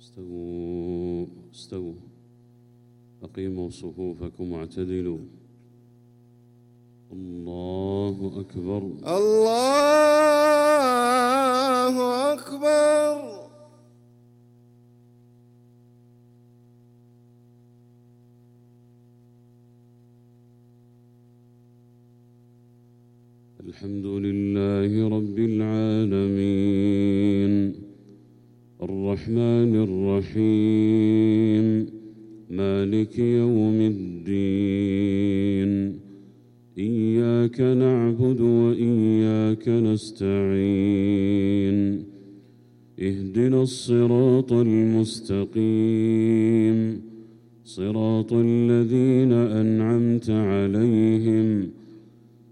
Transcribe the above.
استووا أقيموا صفوفكم واعتدلوا. الله أكبر. الله أكبر. الحمد لله رب العالمين الرحمن الرحيم مالك يوم الدين إياك نعبد وإياك نستعين اهدنا الصراط المستقيم صراط الذين أنعمت عليهم